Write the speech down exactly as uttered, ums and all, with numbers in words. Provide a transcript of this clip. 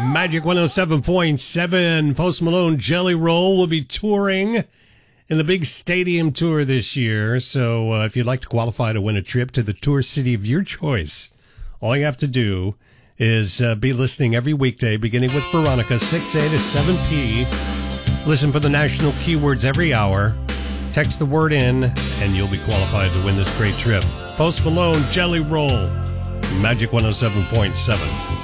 Magic one oh seven point seven. Post Malone Jelly Roll will be touring in the big stadium tour this year. So uh, if you'd like to qualify to win a trip to the tour city of your choice, all you have to do is uh, be listening every weekday, beginning with Veronica, six A to seven P. Listen for the national keywords every hour. Text the word in, and you'll be qualified to win this great trip. Post Malone Jelly Roll, Magic one oh seven point seven.